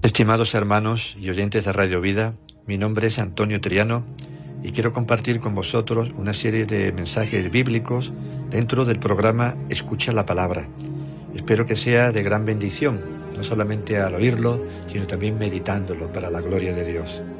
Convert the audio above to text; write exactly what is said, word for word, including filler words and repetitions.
Estimados hermanos y oyentes de Radio Vida, mi nombre es Antonio Triano y quiero compartir con vosotros una serie de mensajes bíblicos dentro del programa Escucha la Palabra. Espero que sea de gran bendición, no solamente al oírlo, sino también meditándolo para la gloria de Dios.